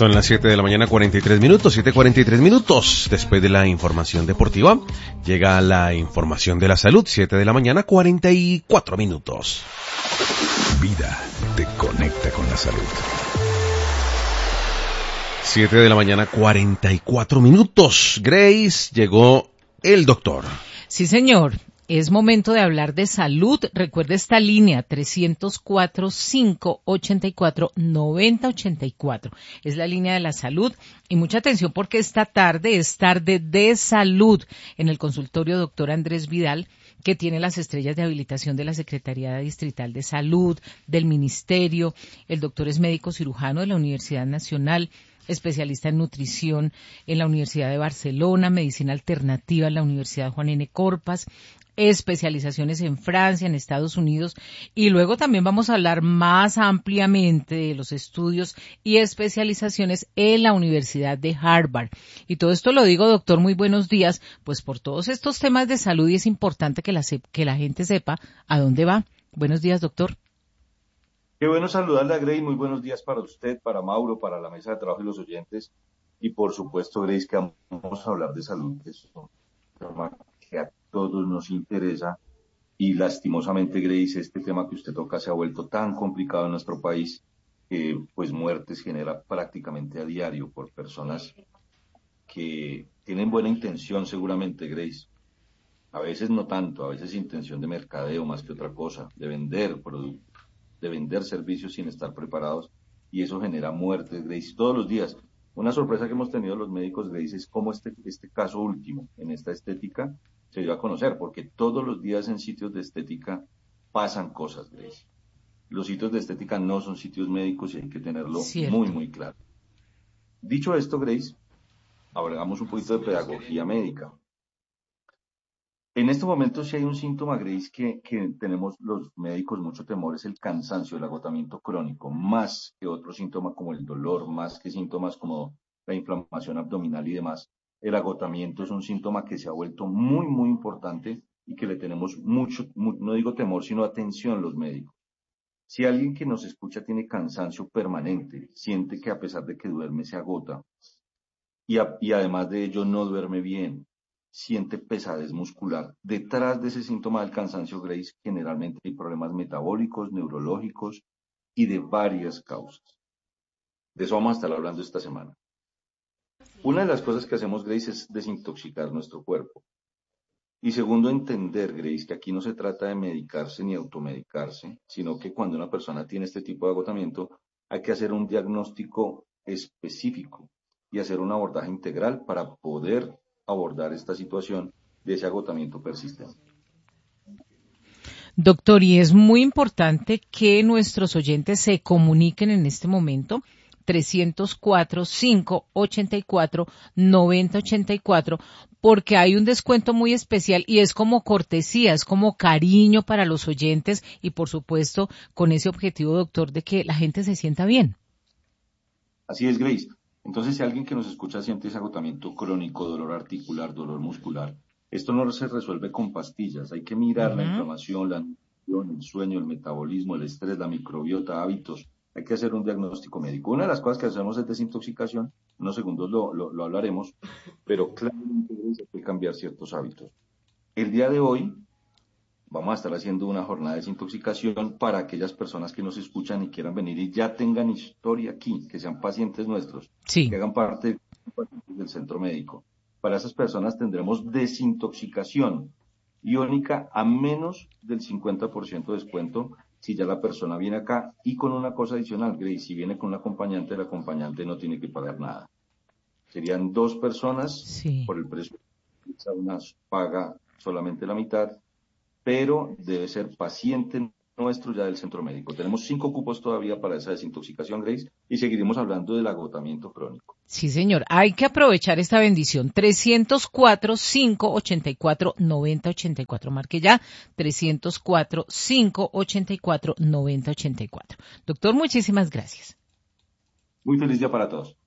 Son las 7 de la mañana, 43 minutos, 7:43 minutos. Después de la información deportiva, llega la información de la salud, 7 de la mañana, 44 minutos. Vida te conecta con la salud. 7 de la mañana, 44 minutos. Grace, llegó el doctor. Sí, señor. Es momento de hablar de salud. Recuerde esta línea 304-584-9084. Es la línea de la salud. Y mucha atención porque esta tarde es tarde de salud en el consultorio doctor Andrés Vidal, que tiene las estrellas de habilitación de la Secretaría Distrital de Salud, del Ministerio. El doctor es médico cirujano de la Universidad Nacional, especialista en nutrición en la Universidad de Barcelona, medicina alternativa en la Universidad Juan N. Corpas, especializaciones en Francia, en Estados Unidos, y luego también vamos a hablar más ampliamente de los estudios y especializaciones en la Universidad de Harvard. Y todo esto lo digo, doctor, muy buenos días, pues por todos estos temas de salud, y es importante que la gente sepa a dónde va. Buenos días, doctor. Qué bueno saludarle a Grace, muy buenos días para usted, para Mauro, para la mesa de trabajo y los oyentes, y por supuesto, Grace, que vamos a hablar de salud, que es un tema que a todos nos interesa, y lastimosamente, Grace, este tema que usted toca se ha vuelto tan complicado en nuestro país, que pues muertes genera prácticamente a diario por personas que tienen buena intención seguramente, Grace. A veces no tanto, a veces intención de mercadeo más que otra cosa, de vender productos, de vender servicios sin estar preparados, y eso genera muertes, Grace, todos los días. Una sorpresa que hemos tenido los médicos, Grace, es cómo este caso último, en esta estética, se dio a conocer, porque todos los días en sitios de estética pasan cosas, Grace. Los sitios de estética no son sitios médicos y hay que tenerlo muy, muy claro. Dicho esto, Grace, hablamos un poquito de pedagogía médica. En este momento, si hay un síntoma, Grace, que tenemos los médicos mucho temor, es el cansancio, el agotamiento crónico, más que otro síntoma como el dolor, más que síntomas como la inflamación abdominal y demás. El agotamiento es un síntoma que se ha vuelto muy, muy importante y que le tenemos mucho, no digo temor, sino atención los médicos. Si alguien que nos escucha tiene cansancio permanente, siente que a pesar de que duerme se agota y además de ello no duerme bien, siente pesadez muscular. Detrás de ese síntoma del cansancio, Grace, generalmente hay problemas metabólicos, neurológicos y de varias causas. De eso vamos a estar hablando esta semana. Una de las cosas que hacemos, Grace, es desintoxicar nuestro cuerpo. Y segundo, entender, Grace, que aquí no se trata de medicarse ni automedicarse, sino que cuando una persona tiene este tipo de agotamiento, hay que hacer un diagnóstico específico y hacer un abordaje integral para poder abordar esta situación de ese agotamiento persistente. Doctor, y es muy importante que nuestros oyentes se comuniquen en este momento, 304-584-9084, porque hay un descuento muy especial y es como cortesía, es como cariño para los oyentes y por supuesto con ese objetivo, doctor, de que la gente se sienta bien. Así es, Grace. Entonces, si alguien que nos escucha siente ese agotamiento crónico, dolor articular, dolor muscular, esto no se resuelve con pastillas. Hay que mirar la inflamación, la nutrición, el sueño, el metabolismo, el estrés, la microbiota, hábitos. Hay que hacer un diagnóstico médico. Una de las cosas que hacemos es desintoxicación. En unos segundos lo hablaremos, pero claramente hay que cambiar ciertos hábitos. El día de hoy vamos a estar haciendo una jornada de desintoxicación para aquellas personas que nos escuchan y quieran venir y ya tengan historia aquí, que sean pacientes nuestros, que hagan parte del centro médico. Para esas personas tendremos desintoxicación iónica a menos del 50% de descuento si ya la persona viene acá, y con una cosa adicional, Grace, si viene con un acompañante, el acompañante no tiene que pagar nada. Serían 2 personas por el precio, una paga solamente la mitad, pero debe ser paciente nuestro ya del centro médico. Tenemos 5 cupos todavía para esa desintoxicación, Grace, y seguiremos hablando del agotamiento crónico. Sí, señor. Hay que aprovechar esta bendición. 304-584-9084. Marque ya. 304-584-9084. Doctor, muchísimas gracias. Muy feliz día para todos.